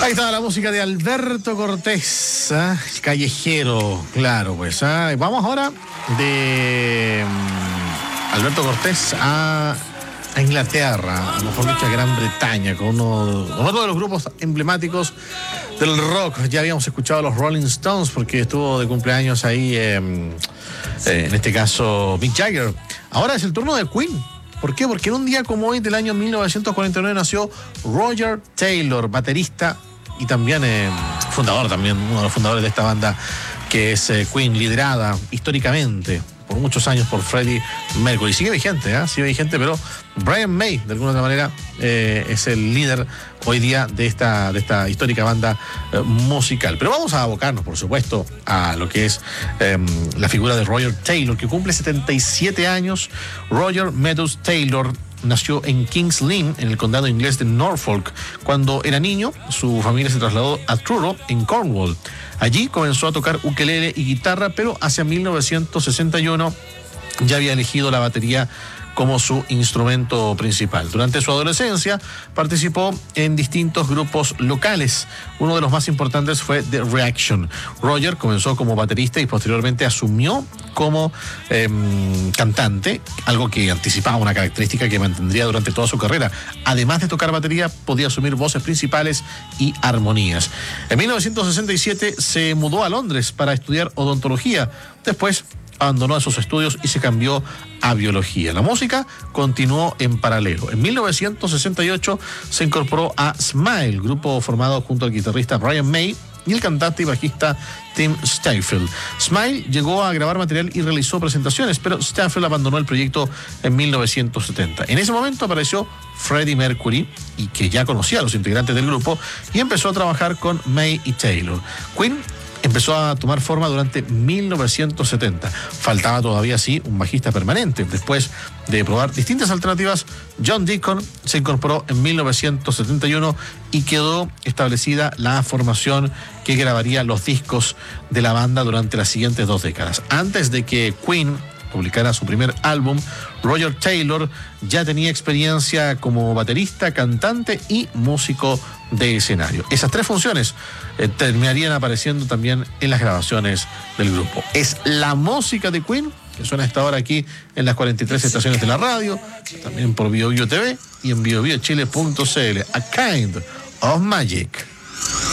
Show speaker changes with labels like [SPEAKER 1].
[SPEAKER 1] Ahí está la música de Alberto Cortés, callejero, claro, pues. Vamos ahora de Alberto Cortés a Inglaterra, mejor dicho a Gran Bretaña, con otro de los grupos emblemáticos del rock. Ya habíamos escuchado a los Rolling Stones porque estuvo de cumpleaños ahí, en este caso Mick Jagger. Ahora es el turno de Queen. ¿Por qué? Porque en un día como hoy del año 1949 nació Roger Taylor, baterista y también fundador, uno de los fundadores de esta banda que es Queen, liderada históricamente por muchos años por Freddie Mercury. Sigue vigente, pero Brian May, de alguna otra manera, es el líder hoy día de esta histórica banda musical. Pero vamos a abocarnos, por supuesto, a lo que es la figura de Roger Taylor, que cumple 77 años. Roger Meadows Taylor nació en Kings Lynn, en el condado inglés de Norfolk. Cuando era niño, su familia se trasladó a Truro, en Cornwall. Allí comenzó a tocar ukelele y guitarra, pero hacia 1961 ya había elegido la batería como su instrumento principal. Durante su adolescencia participó en distintos grupos locales. Uno de los más importantes fue The Reaction. Roger comenzó como baterista y posteriormente asumió como cantante, algo que anticipaba una característica que mantendría durante toda su carrera. Además de tocar batería, podía asumir voces principales y armonías. En 1967 se mudó a Londres para estudiar odontología. Después abandonó esos estudios y se cambió a biología. La música continuó en paralelo. En 1968 se incorporó a Smile, grupo formado junto al guitarrista Brian May y el cantante y bajista Tim Stafford. Smile llegó a grabar material y realizó presentaciones, pero Stafford abandonó el proyecto en 1970. En ese momento apareció Freddie Mercury, y que ya conocía a los integrantes del grupo, y empezó a trabajar con May y Taylor. Queen empezó a tomar forma durante 1970. Faltaba todavía, sí, un bajista permanente. Después de probar distintas alternativas, John Deacon se incorporó en 1971 y quedó establecida la formación que grabaría los discos de la banda durante las siguientes 2 décadas. Antes de que Queen publicara su primer álbum, Roger Taylor ya tenía experiencia como baterista, cantante y músico de escenario. Esas 3 funciones terminarían apareciendo también en las grabaciones del grupo. Es la música de Queen que suena a esta hora aquí en las 43 estaciones de la radio, también por BioBio TV y en biobiochile.cl. A Kind of Magic.